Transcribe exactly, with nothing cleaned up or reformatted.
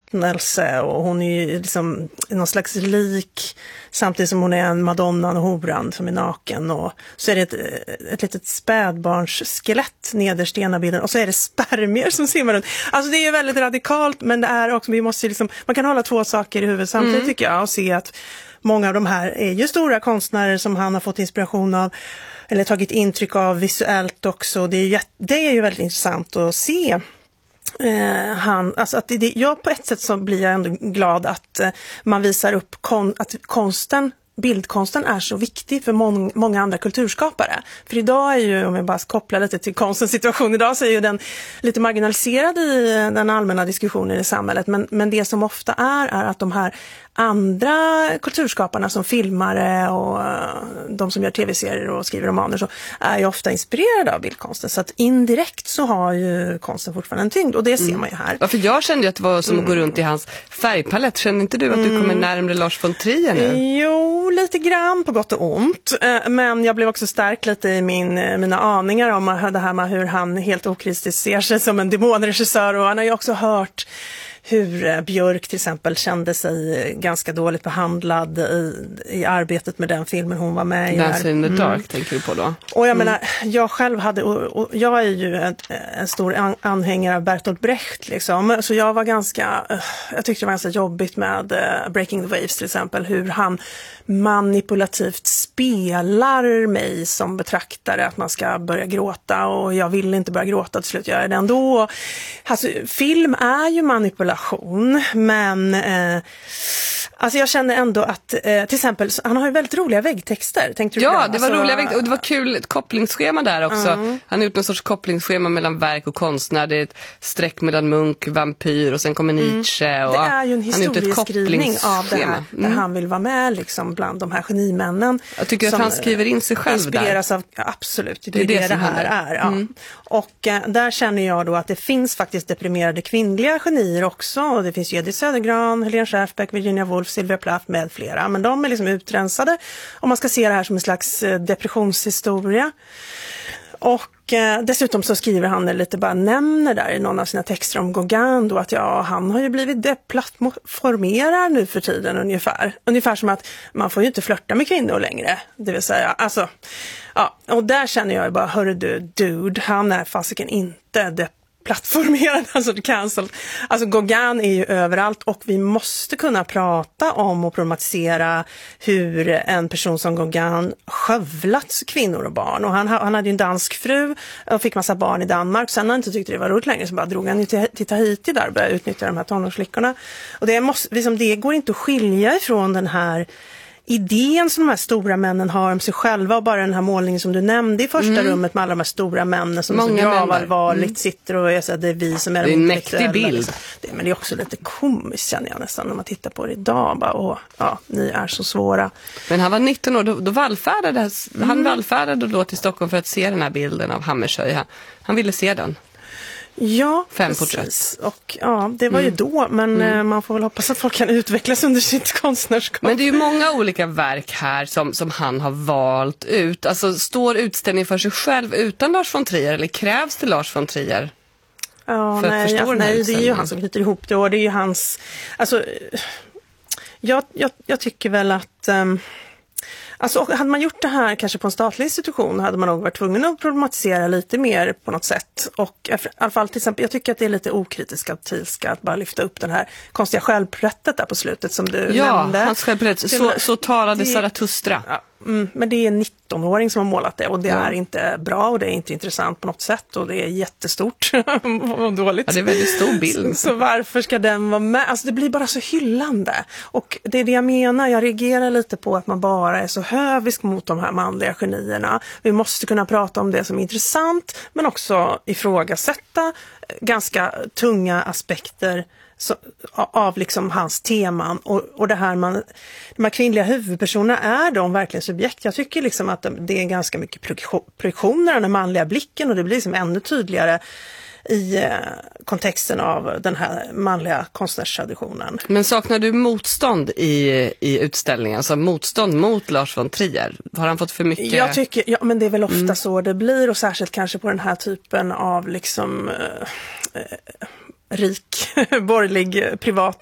förruttnelse och hon är ju liksom någon slags lik samtidigt som hon är en madonna och horan som är naken, och så är det ett, ett litet spädbarns skelett nederst i ena bilden och så är det spermier som simmar runt. Alltså det är ju väldigt radikalt, men det är också, vi måste liksom, man kan hålla två saker i huvudet samtidigt mm. tycker jag, och se att många av de här är ju stora konstnärer som han har fått inspiration av eller tagit intryck av visuellt också. Det är ju, det är ju väldigt intressant att se. Eh, han, alltså att det, jag på ett sätt så blir jag ändå glad att eh, man visar upp kon, att konsten, bildkonsten är så viktig för mång, många andra kulturskapare. För idag är ju, om jag bara kopplar lite till konstens situation idag, så är ju den lite marginaliserad i den allmänna diskussionen i samhället. Men, men det som ofta är, är att de här andra kulturskaparna som filmare och de som gör tv-serier och skriver romaner så är ju ofta inspirerade av bildkonsten. Så att indirekt så har ju konsten fortfarande en tyngd, och det ser mm. man ju här. Ja, för jag kände ju att det var som mm. att gå runt i hans färgpalett. Kände inte du att du kommer mm. närmare Lars von Trier nu? Jo, lite grann på gott och ont. Men jag blev också stark lite i min, mina aningar om det här med hur han helt okritiskt ser sig som en demonregissör, och han har ju också hört hur Björk till exempel kände sig ganska dåligt behandlad i, i arbetet med den filmen hon var med i. Dance in the Dark mm. tänker du på då? Och jag mm. menar, jag själv hade, och, och jag är ju en, en stor an, anhängare av Bertolt Brecht liksom, så jag var ganska, uh, jag tyckte det var ganska jobbigt med uh, Breaking the Waves till exempel, hur han manipulativt spelar mig som betraktare att man ska börja gråta, och jag vill inte börja gråta, till slut gör jag det ändå. Alltså, film är ju manipulation, men eh, alltså jag känner ändå att eh, till exempel, han har ju väldigt roliga väggtexter. Tänkte du ja, det? det var alltså, roliga väggtexter, och det var kul ett kopplingsschema där också. Mm. Han har gjort en sorts kopplingsschema mellan verk och konstnär. Det är ett streck mellan Munk, vampyr och sen kommer Nietzsche. Mm. Och det är ju en historieskrivning av det här, mm. där han vill vara med liksom bland de här genimmännen. Jag tycker att han skriver in sig själv inspireras där. Av, ja, absolut, det, det är det, det, det, det här händer. är. Ja. Mm. Och eh, där känner jag då att det finns faktiskt deprimerade kvinnliga genier också. Och det finns ju Edith Södergran, Helene Scherfbeck, Virginia Woolf, Sylvia Plath med flera. Men de är liksom utrensade. Och man ska se det här som en slags eh, depressionshistoria. Och eh, dessutom så skriver han lite, bara nämner där i någon av sina texter om Gauguin då, att ja, han har ju blivit deplattformerad nu för tiden ungefär. Ungefär som att man får ju inte flörta med kvinnor längre. Det vill säga, alltså, ja, och där känner jag bara, hörru du, dude, han är fasiken inte deplattformerad. plattformerad, alltså cancelled. Alltså Gauguin är ju överallt, och vi måste kunna prata om och problematisera hur en person som Gauguin skövlat kvinnor och barn. Och han, han hade ju en dansk fru och fick massa barn i Danmark. Sen när han inte tyckte det var roligt längre så bara drog han till, till Tahiti där och började utnyttja de här tonårsflickorna. Och det, måste, liksom, det går inte att skilja ifrån den här idén som de här stora männen har om sig själva, och bara den här målningen som du nämnde i första mm. rummet med alla de här stora männen som många så gravallvarligt mm. sitter och är så att det är vi som är det är en mäktig bild. Det, men det är också lite komiskt, känner jag nästan, när man tittar på det idag. Bara, åh, ja, ni är så svåra. Men han var nitton år, då, då vallfärdade mm. han vallfärdade då till Stockholm för att se den här bilden av Hammershøi. Han, han ville se den. Ja, Fem precis. porträtt. Och ja, det var mm. ju då, men mm. man får väl hoppas att folk kan utvecklas under sitt konstnärskap. Men det är ju många olika verk här som, som han har valt ut. Alltså, står utställningen för sig själv utan Lars von Trier, eller krävs det Lars von Trier? Ja, nej, ja, nej det är ju han som knyter ihop det, och det är ju hans, alltså, jag, jag, jag tycker väl att um, alltså, hade man gjort det här kanske på en statlig institution hade man nog varit tvungen att problematisera lite mer på något sätt. Och i alla fall till exempel, jag tycker att det är lite okritiska och tilska att bara lyfta upp den här konstiga självporträttet där på slutet som du ja, nämnde. Ja, hans självporträtt. Så, så talade det, Zarathustra. Ja, mm, men det är en nittonåring som har målat det, och det ja. är inte bra och det är inte intressant på något sätt, och det är jättestort och dåligt. Ja, det är en väldigt stor bild. Så, så varför ska den vara med? Alltså det blir bara så hyllande. Och det är det jag menar, jag reagerar lite på att man bara är så hövisk mot de här manliga genierna. Vi måste kunna prata om det som är intressant, men också ifrågasätta ganska tunga aspekter så, av liksom hans teman, och, och det här man, de här kvinnliga huvudpersonerna, är de verkligen subjekt? Jag tycker liksom att det är ganska mycket projektioner, den manliga blicken, och det blir liksom ännu tydligare i eh, kontexten av den här manliga konstnärstraditionen. Men saknar du motstånd i, i utställningen? Alltså motstånd mot Lars von Trier? Har han fått för mycket? Jag tycker, ja, men det är väl ofta mm. så det blir, och särskilt kanske på den här typen av liksom eh, eh, rik, borgerlig, privat